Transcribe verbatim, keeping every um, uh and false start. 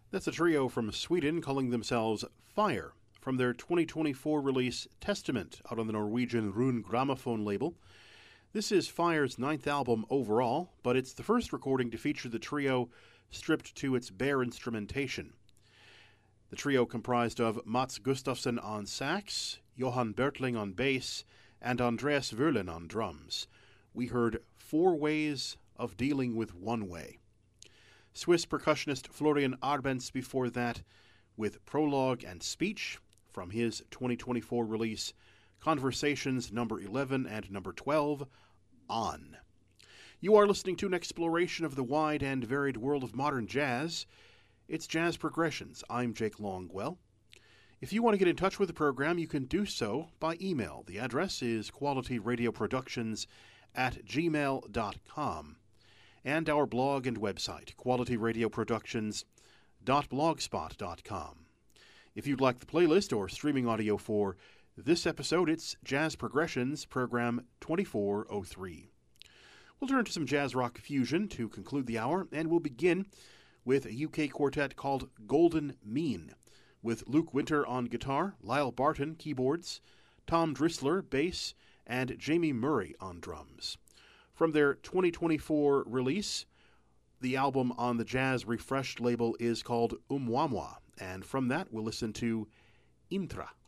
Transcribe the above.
That's a trio from Sweden calling themselves Fire, from their twenty twenty-four release Testament, out on the Norwegian Rune Gramophone label. This is Fire's ninth album overall, but it's the first recording to feature the trio stripped to its bare instrumentation. The trio comprised of Mats Gustafsson on sax, Johan Bertling on bass, and Andreas Verlin on drums. We heard Four Ways of Dealing with One Way. Swiss percussionist Florian Arbenz before that with Prologue and Speech from his twenty twenty-four release Conversations number eleven and number twelve, On. You are listening to an exploration of the wide and varied world of modern jazz. It's Jazz Progressions. I'm Jake Longwell. If you want to get in touch with the program, you can do so by email. The address is qualityradioproductions at gmail dot com. And our blog and website, quality radio productions dot blogspot dot com. If you'd like the playlist or streaming audio for this episode, it's Jazz Progressions, program twenty-four oh three. We'll turn to some jazz rock fusion to conclude the hour, and we'll begin with a U K quartet called Golden Mean, with Luke Winter on guitar, Lyle Barton keyboards, Tom Drissler bass, and Jamie Murray on drums. From their twenty twenty-four release, the album on the Jazz Refreshed label is called Umwamwa, and from that we'll listen to Intra.